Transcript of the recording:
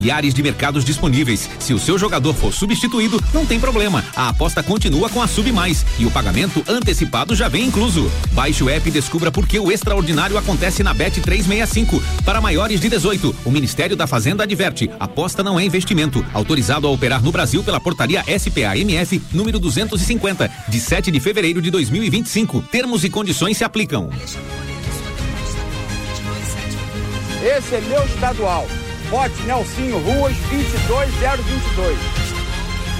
Milhares de mercados disponíveis. Se o seu jogador for substituído, não tem problema. A aposta continua com a Sub Mais e o pagamento antecipado já vem incluso. Baixe o app e descubra por que o extraordinário acontece na Bet365. Para maiores de 18, o Ministério da Fazenda adverte: aposta não é investimento. Autorizado a operar no Brasil pela portaria SPA-MF número 250, de 7 de fevereiro de 2025. Termos e condições se aplicam. Esse é meu estadual. Bote Nelsinho Ruas 22022.